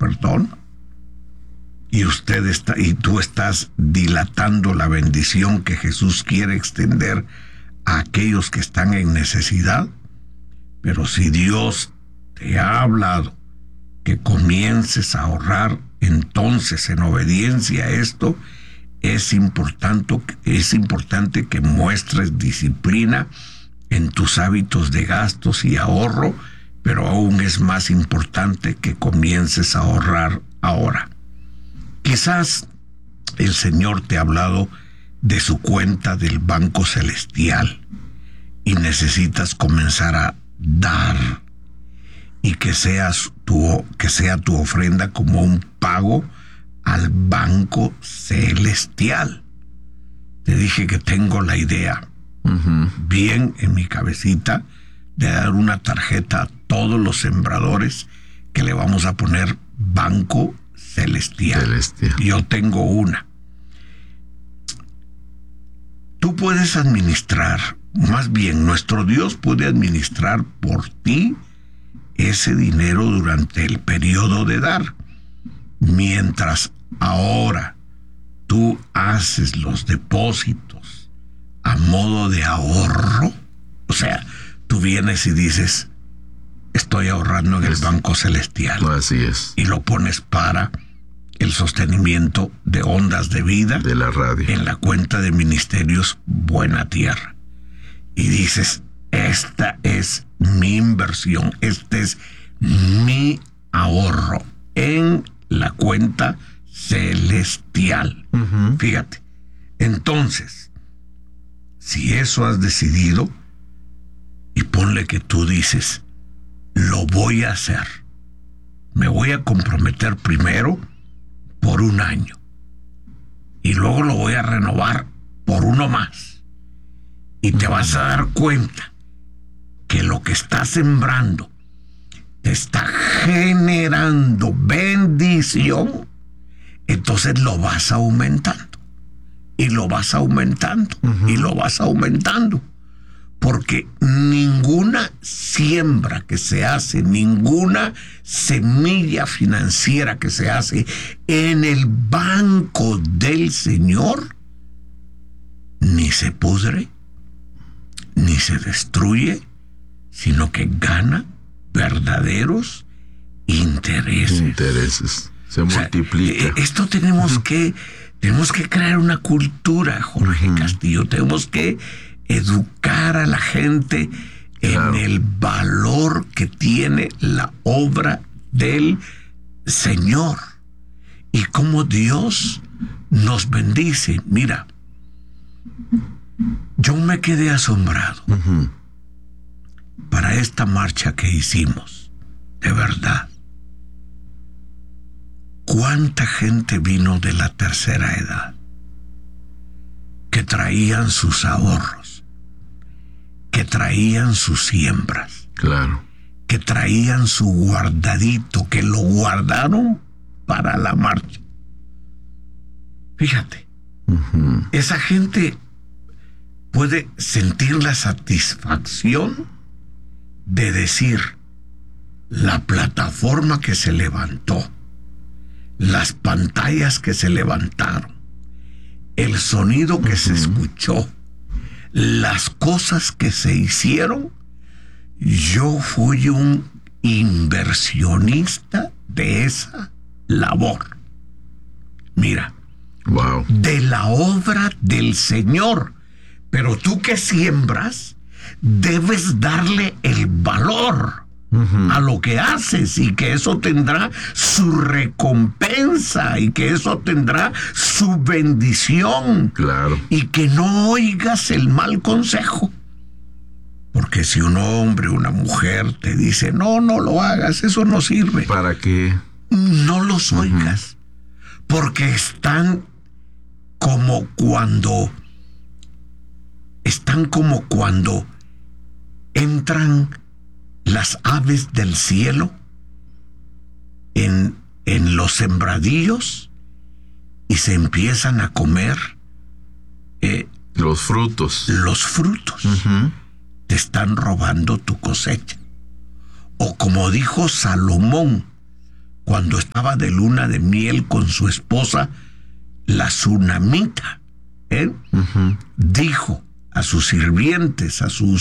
perdón, y tú estás dilatando la bendición que Jesús quiere extender a aquellos que están en necesidad. Pero si Dios te ha hablado que comiences a ahorrar, entonces en obediencia a esto es importante que muestres disciplina en tus hábitos de gastos y ahorro, pero aún es más importante que comiences a ahorrar ahora. Quizás el Señor te ha hablado de su cuenta del Banco Celestial y necesitas comenzar a dar, y que sea tu ofrenda como un pago al Banco Celestial. Te dije que tengo la idea bien en mi cabecita de dar una tarjeta a todos los sembradores que le vamos a poner Banco Celestial. Yo tengo una. Tú puedes administrar, más bien nuestro Dios puede administrar por ti ese dinero durante el periodo de dar. Mientras ahora tú haces los depósitos a modo de ahorro, o sea, tú vienes y dices, estoy ahorrando en el Banco Celestial. Así es. Y lo pones para el sostenimiento de Ondas de Vida de la radio en la cuenta de Ministerios Buena Tierra. Y dices, esta es mi inversión, este es mi ahorro en la cuenta celestial. Fíjate. Entonces, si eso has decidido, y ponle que tú dices, lo voy a hacer, me voy a comprometer primero por 1 año y luego lo voy a renovar por 1 más, y te vas a dar cuenta que lo que estás sembrando te está generando bendición, entonces lo vas aumentando y lo vas aumentando y lo vas aumentando, porque ninguna siembra que se hace, ninguna semilla financiera que se hace en el banco del Señor ni se pudre ni se destruye, sino que gana verdaderos intereses. Se multiplica. Esto tenemos que crear una cultura, Jorge Castillo. Tenemos que educar a la gente en el valor que tiene la obra del Señor y cómo Dios nos bendice. Mira, yo me quedé asombrado para esta marcha que hicimos, de verdad. ¿Cuánta gente vino de la tercera edad que traían sus ahorros, que traían sus siembras, que traían su guardadito, que lo guardaron para la marcha? Fíjate, esa gente puede sentir la satisfacción de decir, la plataforma que se levantó, las pantallas que se levantaron, el sonido que se escuchó, las cosas que se hicieron, yo fui un inversionista de esa labor. Mira, de la obra del Señor. Pero tú que siembras, debes darle el valor a lo que haces, y que eso tendrá su recompensa, y que eso tendrá su bendición. Y que no oigas el mal consejo. Porque si un hombre o una mujer te dice, no lo hagas, eso no sirve. ¿Para qué? No los oigas. Porque están como cuando entran las aves del cielo en los sembradíos y se empiezan a comer los frutos. Te están robando tu cosecha. O como dijo Salomón, cuando estaba de luna de miel con su esposa, la tsunamita, dijo a sus sirvientes, a su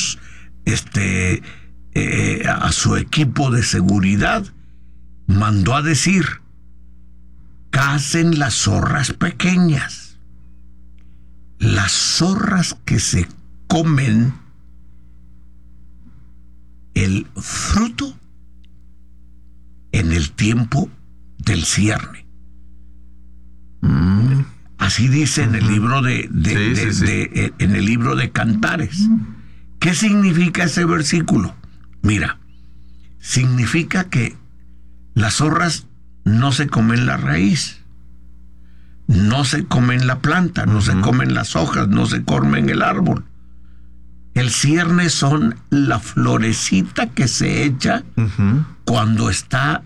equipo de seguridad, mandó a decir: cacen las zorras pequeñas, las zorras que se comen el fruto en el tiempo del cierne. Así dice en el libro en el libro de Cantares. ¿Qué significa ese versículo? Mira, significa que las zorras no se comen la raíz, no se comen la planta, no se comen las hojas, no se comen el árbol. El cierne son la florecita que se echa cuando está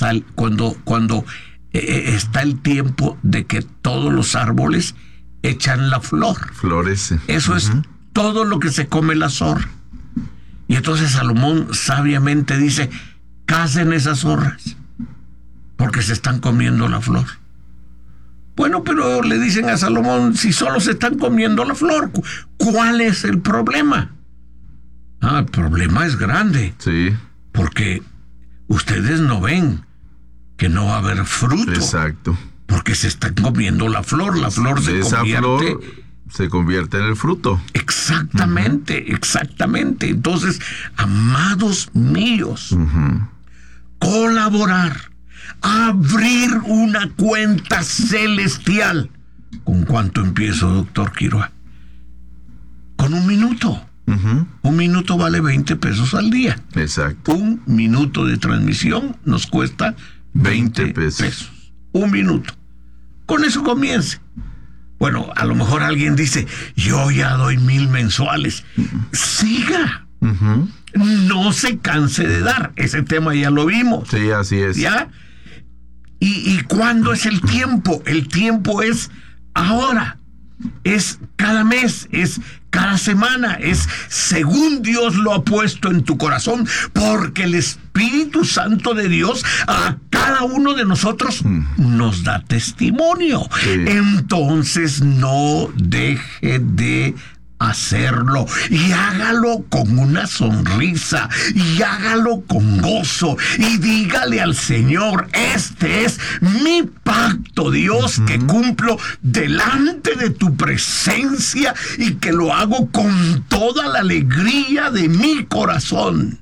está el tiempo de que todos los árboles echan la flor. Florece. Eso es todo lo que se come la zorra. Y entonces Salomón sabiamente dice: cacen esas zorras, porque se están comiendo la flor. Bueno, pero le dicen a Salomón: si solo se están comiendo la flor, ¿cuál es el problema? El problema es grande. Sí. Porque ustedes no ven que no va a haber fruto. Exacto. Porque se están comiendo la flor flor se convierte en el fruto. Exactamente, exactamente. Entonces, amados míos, colaborar, abrir una cuenta celestial. ¿Con cuánto empiezo, doctor Quiroa? Con 1 minuto. 1 minuto vale 20 pesos al día. Exacto. 1 minuto de transmisión nos cuesta 20 pesos. 1 minuto. Con eso comience. Bueno, a lo mejor alguien dice: yo ya doy 1,000 mensuales. Siga. No se canse de dar. Ese tema ya lo vimos. Sí, así es. ¿Ya? ¿Y cuándo es el tiempo? El tiempo es ahora. Es cada mes, es cada semana, es según Dios lo ha puesto en tu corazón, porque el Espíritu Santo de Dios a cada uno de nosotros nos da testimonio. Sí. Entonces no deje de hacerlo, y hágalo con una sonrisa, y hágalo con gozo, y dígale al Señor: este es mi pacto, Dios, que cumplo delante de tu presencia, y que lo hago con toda la alegría de mi corazón.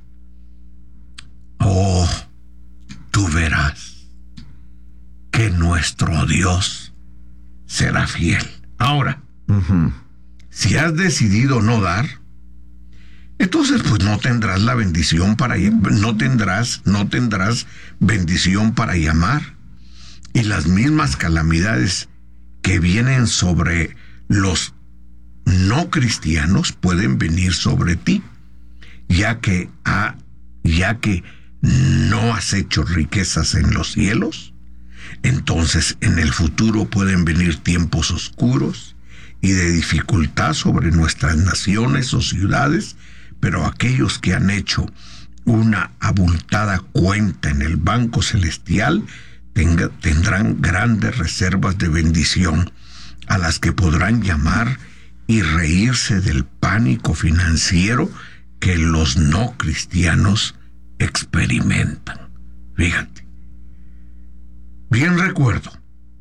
Oh, tú verás que nuestro Dios será fiel. Ahora, si has decidido no dar, entonces pues no tendrás la bendición no tendrás bendición para llamar, y las mismas calamidades que vienen sobre los no cristianos pueden venir sobre ti, ya que no has hecho riquezas en los cielos. Entonces en el futuro pueden venir tiempos oscuros y de dificultad sobre nuestras naciones o ciudades, pero aquellos que han hecho una abultada cuenta en el banco celestial tendrán grandes reservas de bendición, a las que podrán llamar y reírse del pánico financiero que los no cristianos experimentan. Fíjate, bien recuerdo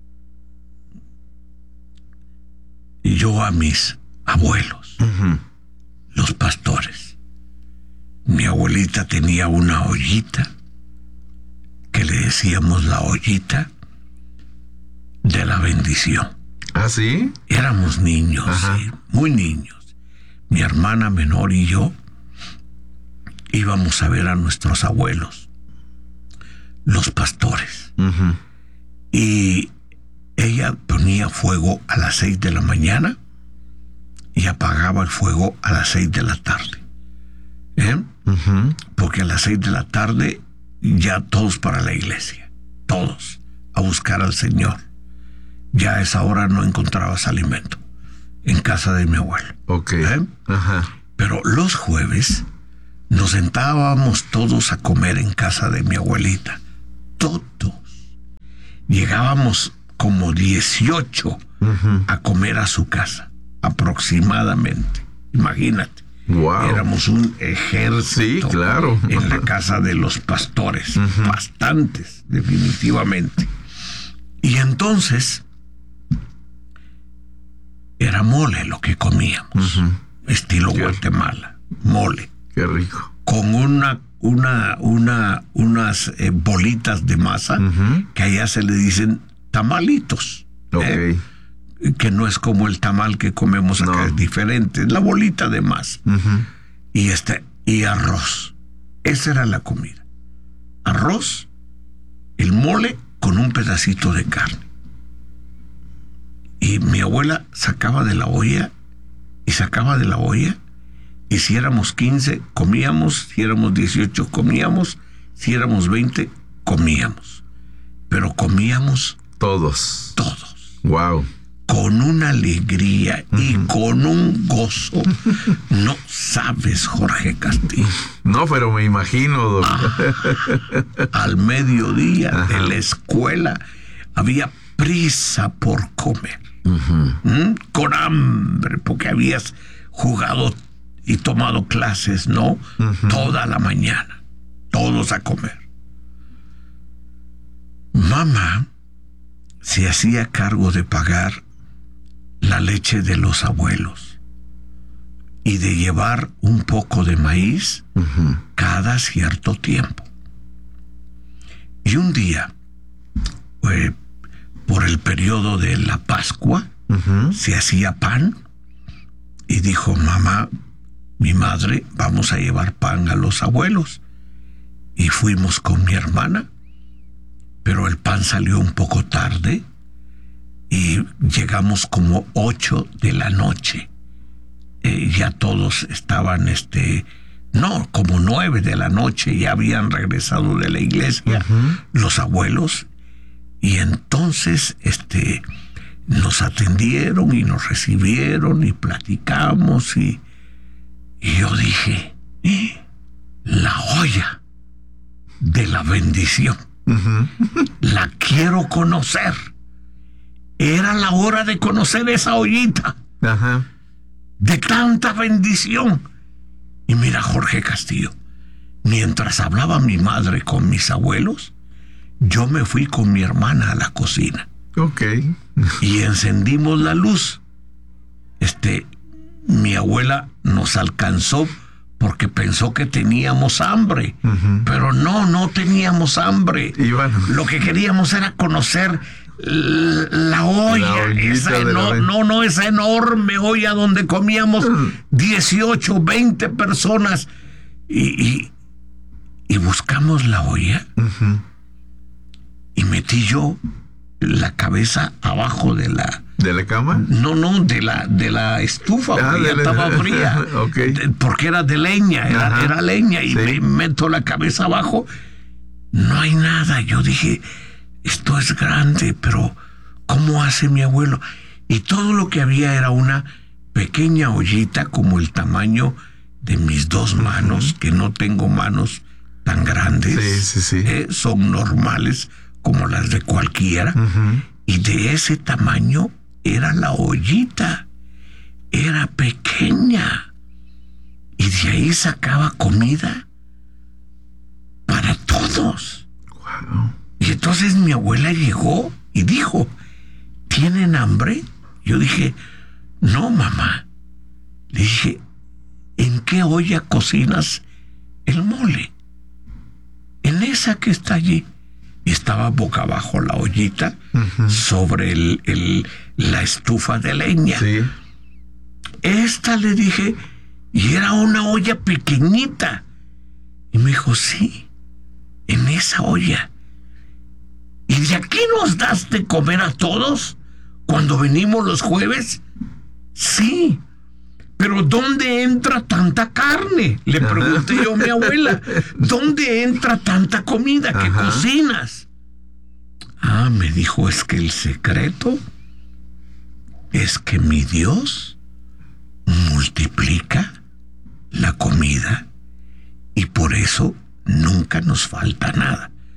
yo a mis abuelos, los pastores. Mi abuelita tenía una ollita que le decíamos la ollita de la bendición. ¿Ah, sí? Éramos niños, sí, muy niños. Mi hermana menor y yo íbamos a ver a nuestros abuelos, los pastores. Y ella ponía fuego a las 6 de la mañana y apagaba el fuego a las 6 de la tarde. Porque a las 6 de la tarde ya todos para la iglesia, todos a buscar al Señor. Ya a esa hora no encontrabas alimento en casa de mi abuelo. Pero los jueves nos sentábamos todos a comer en casa de mi abuelita. todos. Llegábamos como 18 a comer a su casa, aproximadamente. Imagínate. Wow. Éramos un ejército, sí, claro, en la casa de los pastores. Bastantes, definitivamente. Y entonces era mole lo que comíamos. Estilo Guatemala. Mole. Qué rico. Con unas bolitas de masa que allá se le dicen tamalitos. Ok. Que no es como el tamal que comemos acá, es diferente. Es la bolita de masa. Y arroz. Esa era la comida. Arroz, el mole con un pedacito de carne. Y mi abuela sacaba de la olla y sacaba de la olla. Y si éramos 15, comíamos. Si éramos 18, comíamos. Si éramos 20, comíamos. Pero comíamos todos. Wow. Con una alegría y con un gozo. No sabes, Jorge Castillo. No, pero me imagino, doctor. Al mediodía de la escuela había prisa por comer. Con hambre, porque habías jugado y tomado clases, ¿no? Toda la mañana. Todos a comer. Mamá se hacía cargo de pagar la leche de los abuelos y de llevar un poco de maíz cada cierto tiempo. Y un día, por el periodo de la Pascua, se hacía pan y dijo: mamá, mi madre, vamos a llevar pan a los abuelos. Y fuimos con mi hermana, pero el pan salió un poco tarde y llegamos como 8 de la noche. Ya todos estaban, como 9 de la noche, ya habían regresado de la iglesia, los abuelos, y entonces nos atendieron y nos recibieron y platicamos, y yo dije: la olla de la bendición, la quiero conocer. Era la hora de conocer esa ollita de tanta bendición. Y mira, Jorge Castillo, mientras hablaba mi madre con mis abuelos, yo me fui con mi hermana a la cocina. Ok. Y encendimos la luz. Mi abuela nos alcanzó porque pensó que teníamos hambre. Pero no teníamos hambre. Y bueno, lo que queríamos era conocer la olla, esa enorme olla donde comíamos 18, 20 personas, y buscamos la olla, y metí yo la cabeza abajo de la cama. No, de la estufa, porque ya estaba fría. Okay. Porque era de leña, era leña, y me meto la cabeza abajo. No hay nada. Yo dije: esto es grande, pero ¿cómo hace mi abuelo? Y todo lo que había era una pequeña ollita como el tamaño de mis 2 manos, que no tengo manos tan grandes. Sí. Son normales como las de cualquiera. Y de ese tamaño era la ollita. Era pequeña. Y de ahí sacaba comida para todos. Wow. Y entonces mi abuela llegó y dijo: ¿tienen hambre? Yo dije: no, mamá. Le dije: ¿en qué olla cocinas el mole? En esa que está allí. Y estaba boca abajo la ollita sobre la estufa de leña. Sí. Esta, le dije, y era una olla pequeñita. Y me dijo: sí, en esa olla. ¿Y de aquí nos das de comer a todos cuando venimos los jueves? Sí. ¿Pero dónde entra tanta carne? Le pregunté yo a mi abuela. ¿Dónde entra tanta comida que cocinas? Me dijo: es que el secreto es que mi Dios multiplica la comida y por eso nunca nos falta nada.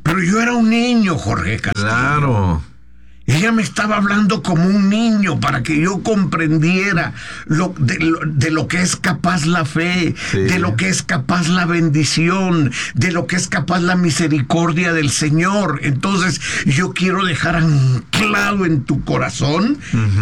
Pero yo era un niño, Jorge Castillo. Claro. Ella me estaba hablando como un niño para que yo comprendiera de lo que es capaz la fe, Sí. de lo que es capaz la bendición, de lo que es capaz la misericordia del Señor. Entonces, yo quiero dejar anclado en tu corazón,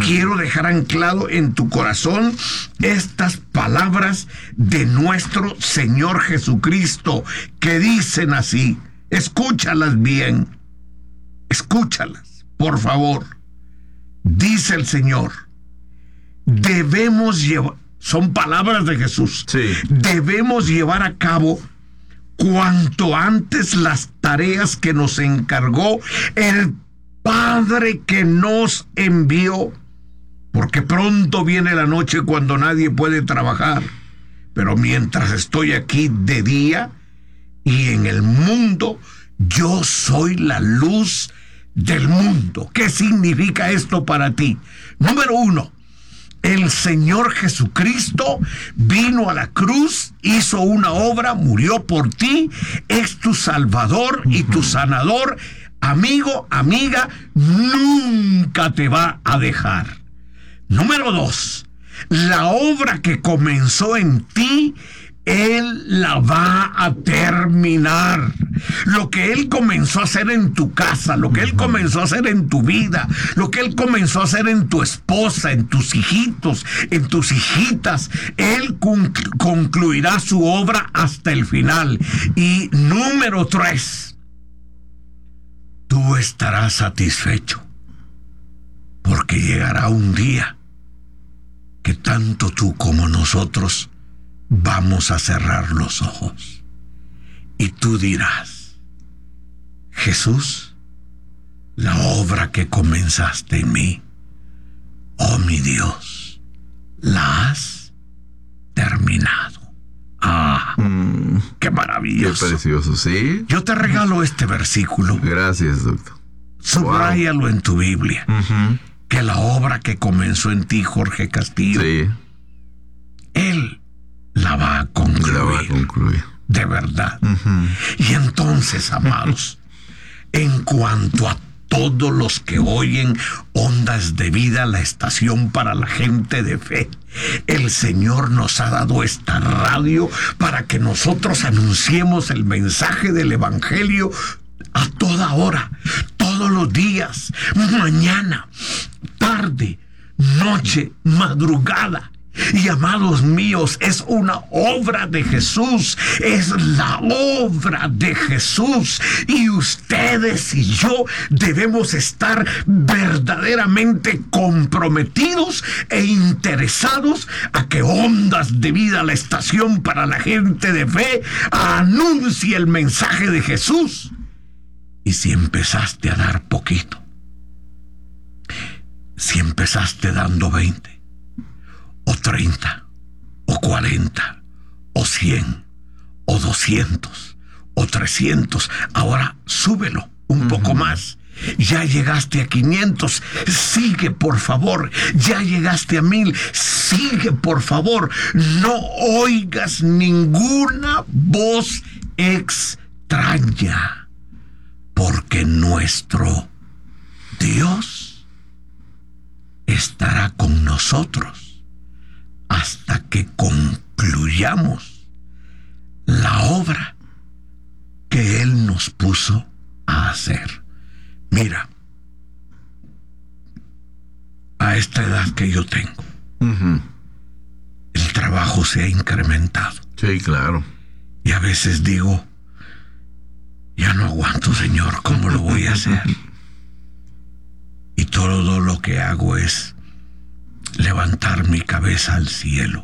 estas palabras de nuestro Señor Jesucristo, que dicen así. Escúchalas bien, escúchalas. Por favor, dice el Señor, debemos llevar, son palabras de Jesús, Sí. debemos llevar a cabo cuanto antes las tareas que nos encargó el Padre que nos envió, porque pronto viene la noche cuando nadie puede trabajar, pero mientras estoy aquí de día y en el mundo, yo soy la luz del mundo. ¿Qué significa esto para ti? Número 1, el Señor Jesucristo vino a la cruz, hizo una obra, murió por ti, es tu Salvador y tu sanador. Amigo, amiga, nunca te va a dejar. Número 2, la obra que comenzó en ti, Él la va a terminar. Lo que Él comenzó a hacer en tu casa, lo que Él comenzó a hacer en tu vida, lo que Él comenzó a hacer en tu esposa, en tus hijitos, en tus hijitas, Él concluirá su obra hasta el final. Y número 3, tú estarás satisfecho, porque llegará un día que tanto tú como nosotros vamos a cerrar los ojos y tú dirás: Jesús, la obra que comenzaste en mí, oh mi Dios, la has terminado. Qué maravilloso. Qué precioso, ¿sí? Yo te regalo este versículo. Gracias, doctor. Subráyalo en tu Biblia. Que la obra que comenzó en ti, Jorge Castillo, Sí. Él la va a concluir. La va a concluir. De verdad. Y entonces, amados, en cuanto a todos los que oyen Ondas de Vida, la estación para la gente de fe, el Señor nos ha dado esta radio para que nosotros anunciemos el mensaje del Evangelio a toda hora, todos los días, mañana, tarde, noche, madrugada. Y amados míos, es una obra de Jesús, es la obra de Jesús, y ustedes y yo debemos estar verdaderamente comprometidos e interesados a que Ondas de Vida, la estación para la gente de fe, anuncie el mensaje de Jesús. Y si empezaste a dar poquito, si empezaste dando 20 o 30 o 40 o 100 o 200 o 300, ahora súbelo un poco más. Ya llegaste a 500, sigue por favor. Ya llegaste a 1000, sigue por favor. No oigas ninguna voz extraña, porque nuestro Dios estará con nosotros hasta que concluyamos la obra que Él nos puso a hacer. Mira, a esta edad que yo tengo, el trabajo se ha incrementado. Sí, claro. Y a veces digo, ya no aguanto, Señor, ¿cómo lo voy a hacer? Y todo lo que hago es levantar mi cabeza al cielo.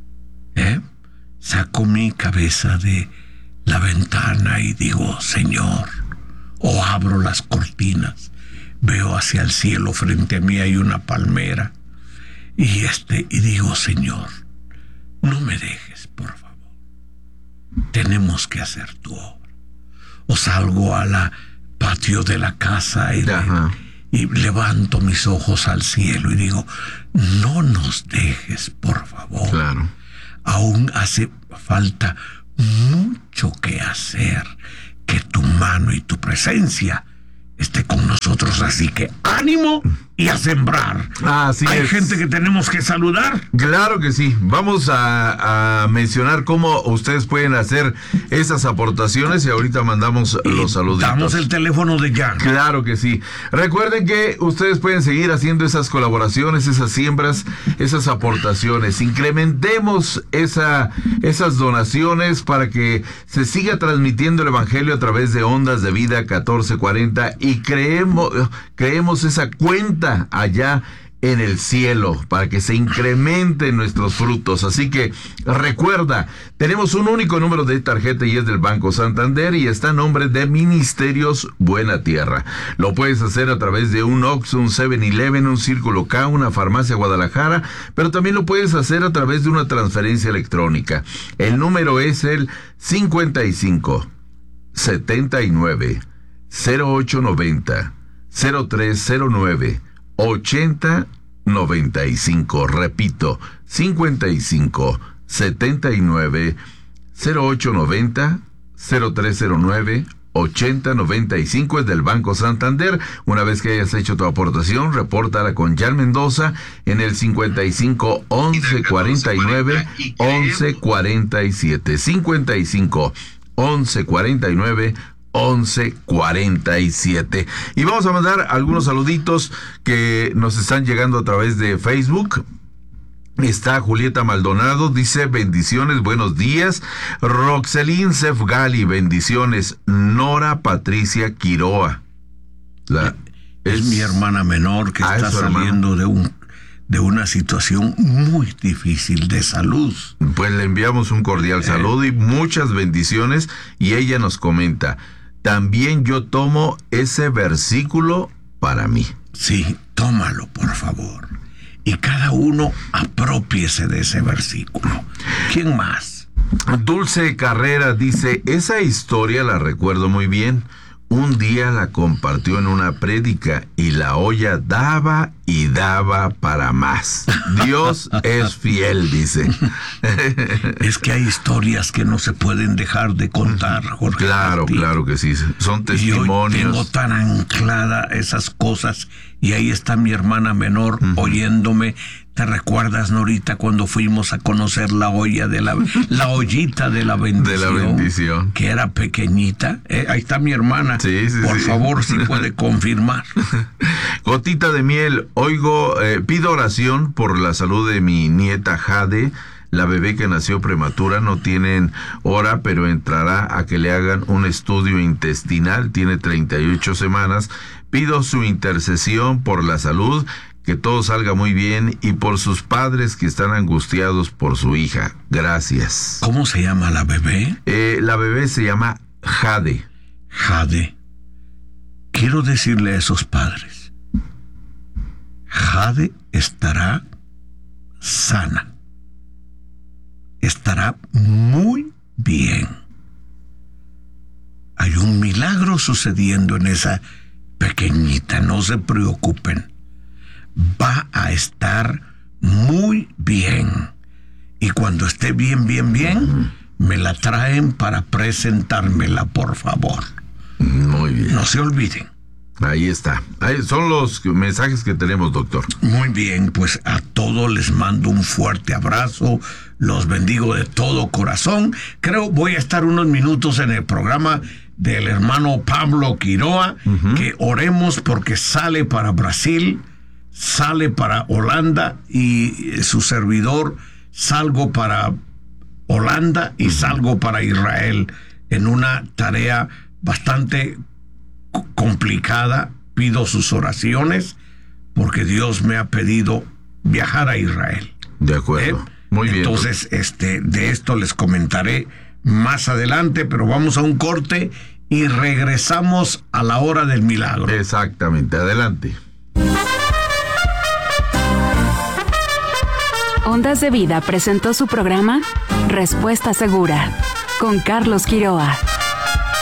Saco mi cabeza de la ventana y digo, Señor, o abro las cortinas, veo hacia el cielo, frente a mí hay una palmera, y digo, Señor, no me dejes, por favor. Tenemos que hacer tu obra. O salgo al patio de la casa y levanto mis ojos al cielo y digo, no nos dejes, por favor. Claro. Aún hace falta mucho que hacer, que tu mano y tu presencia esté con nosotros. Así que ánimo y a sembrar. Así Hay es. gente que tenemos que saludar. Claro que sí. Vamos a mencionar cómo ustedes pueden hacer esas aportaciones y ahorita mandamos los saluditos. Damos el teléfono de Jan. Claro que sí. Recuerden que ustedes pueden seguir haciendo esas colaboraciones, esas siembras, esas aportaciones. Incrementemos esas donaciones para que se siga transmitiendo el Evangelio a través de Ondas de Vida 1440 y creemos esa cuenta allá en el cielo para que se incrementen nuestros frutos. Así que recuerda, tenemos un único número de tarjeta y es del Banco Santander y está a nombre de Ministerios Buena Tierra. Lo puedes hacer a través de un Oxxo, un 7-Eleven, un Círculo K, una farmacia Guadalajara, pero también lo puedes hacer a través de una transferencia electrónica. El número es el 55 79 0890 0309 8095. Repito, 55 79 0890 0309 8095 es del Banco Santander. Una vez que hayas hecho tu aportación, repórtala con Jan Mendoza en el 55 11 49 11 47. 55 11 49 11:47. Y vamos a mandar algunos saluditos que nos están llegando a través de Facebook. Está Julieta Maldonado, dice bendiciones, buenos días. Roxelín Sefgali, bendiciones. Nora Patricia Quiroa. Es mi hermana menor que está saliendo de una situación muy difícil de salud. Pues le enviamos un cordial saludo y muchas bendiciones. Y ella nos comenta: también yo tomo ese versículo para mí. Sí, tómalo, por favor. Y cada uno apropiese de ese versículo. ¿Quién más? Dulce Carrera dice: esa historia la recuerdo muy bien. Un día la compartió en una prédica y la olla daba y daba para más. Dios es fiel, dice. Es que hay historias que no se pueden dejar de contar, Jorge. Claro, Martín. Claro que sí. Son testimonios. Yo tengo tan anclada esas cosas y ahí está mi hermana menor oyéndome. ¿Te recuerdas, Norita, cuando fuimos a conocer la olla de la ollita de la bendición? De la bendición. Que era pequeñita. Ahí está mi hermana. Sí, Por favor, si puede confirmar. Gotita de miel. Pido oración por la salud de mi nieta Jade. La bebé que nació prematura, no tienen hora, pero entrará a que le hagan un estudio intestinal. Tiene 38 semanas. Pido su intercesión por la salud, que todo salga muy bien, y por sus padres que están angustiados por su hija. Gracias. ¿Cómo se llama la bebé? La bebé se llama Jade. Jade. Quiero decirle a esos padres: Jade estará sana. Estará muy bien. Hay un milagro sucediendo en esa pequeñita, no se preocupen. Va a estar muy bien. Y cuando esté bien, me la traen para presentármela, por favor. Muy bien. No se olviden. Ahí está. Ahí son los mensajes que tenemos, doctor. Muy bien, pues a todos les mando un fuerte abrazo. Los bendigo de todo corazón. Creo voy a estar unos minutos en el programa del hermano Pablo Quiroa, que oremos porque sale para Brasil, sale para Holanda, y su servidor salgo para Holanda y salgo para Israel en una tarea bastante complicada. Pido sus oraciones porque Dios me ha pedido viajar a Israel. De acuerdo. Muy bien. Entonces, de esto les comentaré más adelante, pero vamos a un corte y regresamos a la hora del milagro. Exactamente. Adelante. Ondas de Vida presentó su programa Respuesta Segura con Carlos Quiroa.